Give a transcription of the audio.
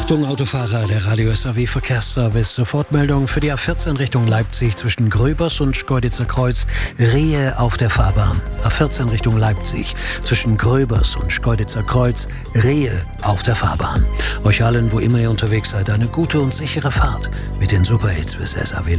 Achtung Autofahrer, der Radio SAW Verkehrsservice. Sofortmeldung für die A14 Richtung Leipzig zwischen Gröbers und Schkeuditzer Kreuz. Rehe auf der Fahrbahn. A14 Richtung Leipzig zwischen Gröbers und Schkeuditzer Kreuz. Rehe auf der Fahrbahn. Euch allen, wo immer ihr unterwegs seid, eine gute und sichere Fahrt mit den Superhits bis SAW.